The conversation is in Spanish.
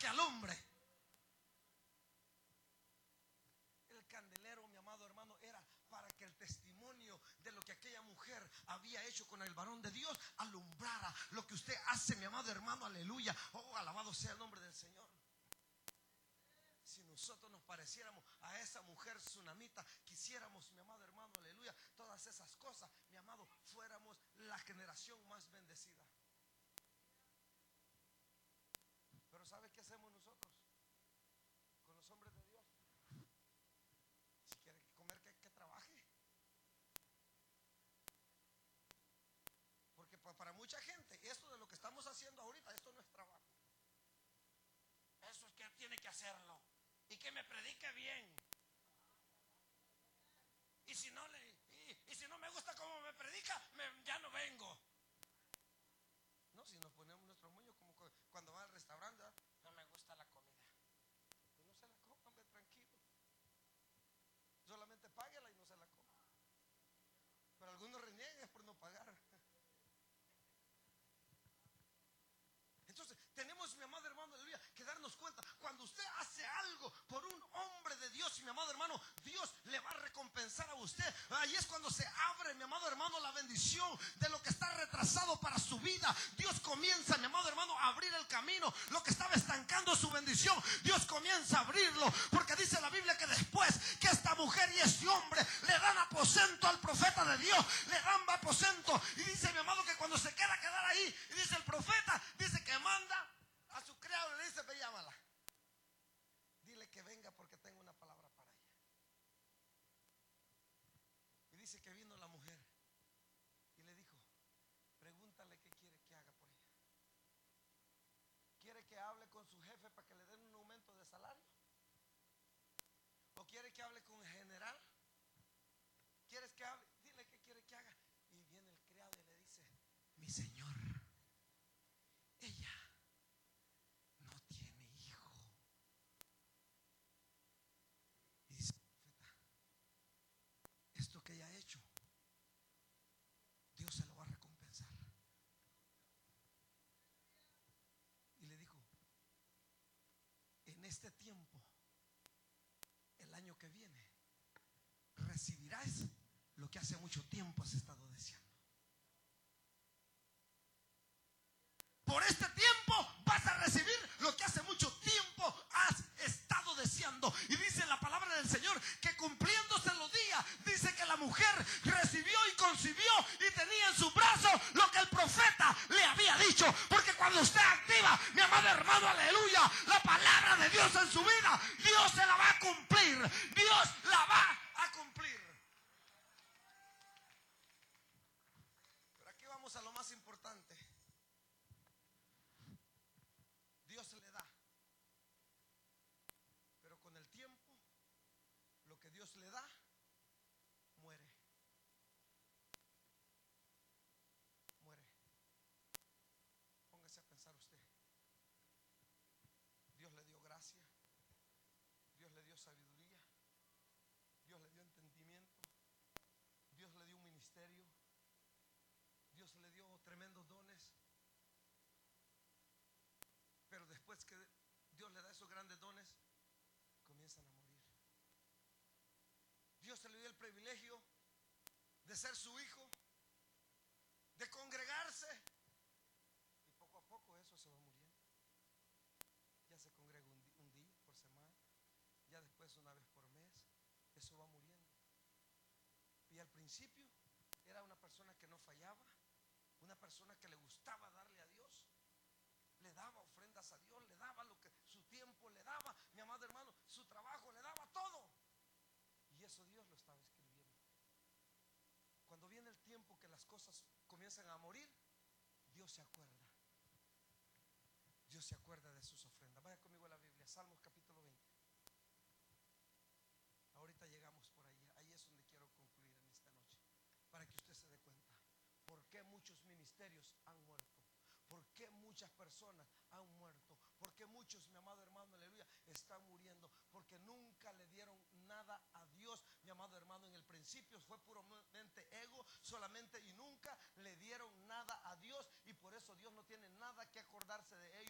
al hombre. El candelero, mi amado hermano, era para que el testimonio de lo que aquella mujer había hecho con el varón de Dios alumbrara lo que usted hace, mi amado hermano. Aleluya. Oh, alabado sea el nombre del Señor. Si nosotros nos pareciéramos a esa mujer tsunamita, quisiéramos, mi amado hermano, aleluya, todas esas cosas, mi amado, fuéramos la generación más bendecida. Pero ¿sabe qué hacemos nosotros con los hombres de Dios? Si quiere comer, que trabaje. Porque para mucha gente, esto de lo que estamos haciendo ahorita, esto no es trabajo. Eso es que tiene que hacerlo. Y que me predique bien. Y si no me gusta cómo me predica, ya no vengo. No, si nos ponemos nuestros moños como cuando va al restaurante, ¿verdad? No me gusta la comida. Pues no se la coma, hombre, tranquilo. Solamente páguela y no se la coma. Pero algunos reniegan por no pagar. Entonces tenemos, mi amado hermano, aleluya, que darnos cuenta. Cuando usted hace algo por un hombre de Dios, mi amado hermano, Dios le va a recompensar a usted. Ahí es cuando se abre, mi amado hermano, la bendición de lo que está retrasado para su vida. Dios comienza, mi amado hermano, a abrir el camino. Lo que estaba estancando su bendición, Dios comienza a abrirlo. Porque dice la Biblia que después que esta mujer y este hombre le dan aposento al profeta de Dios, le dan aposento. Y dice, mi amado, que cuando se queda ahí, y dice el profeta, dice que manda a su criado y le dice: ve, llámala, dile que venga porque tengo una palabra para ella. Y dice que vino la mujer y le dijo: pregúntale qué quiere que haga por ella. ¿Quiere que hable con su jefe para que le den un aumento de salario? ¿O quiere que hable con el general? ¿Quieres que hable? Dile qué quiere que haga. Y viene el criado y le dice: mi señor, ella no tiene hijo. Y dice: profeta, esto que ella ha hecho, Dios se lo va a recompensar. Y le dijo: en este tiempo, el año que viene, recibirás lo que hace mucho tiempo has estado deseando. Por este tiempo vas a recibir lo que hace mucho tiempo has estado deseando. Y dice la palabra del Señor que cumpliéndose los días, dice que la mujer recibió y concibió y tenía en su brazo lo que el profeta le había dicho. Porque cuando usted activa, mi amado hermano, aleluya, la palabra de Dios en su vida, Dios se la va a cumplir. Dios la va a cumplir. Pero aquí vamos a lo más importante. Dios le da, pero con el tiempo, lo que Dios le da, muere. Muere. Póngase a pensar usted. Dios le dio gracia, Dios le dio sabiduría, Dios le dio entendimiento, Dios le dio un ministerio, Dios le dio tremendos dones. Pero después que Dios le da esos grandes dones, comienzan a morir. Dios le dio el privilegio de ser su hijo, de congregarse, y poco a poco eso se va muriendo. Ya se congrega un día por semana, ya después una vez por mes. Eso va muriendo. Y al principio era una persona que no fallaba, una persona que le gustaba darle a Dios, le daba ofrendas a Dios, le daba lo que su tiempo, le daba, mi amado hermano, su trabajo, le daba todo. Y eso Dios lo estaba escribiendo. Cuando viene el tiempo que las cosas comienzan a morir, Dios se acuerda. Dios se acuerda de sus ofrendas. Vaya conmigo a la Biblia, Salmos capítulo 20. Ahorita llegamos por ahí. Ahí es donde quiero concluir en esta noche, para que usted se dé cuenta por qué muchos ministerios han muerto. ¿Por qué muchas personas han muerto? ¿Por qué muchos, mi amado hermano, aleluya, están muriendo? Porque nunca le dieron nada a Dios, mi amado hermano. En el principio fue puramente ego solamente, y nunca le dieron nada a Dios. Y por eso Dios no tiene nada que acordarse de ellos.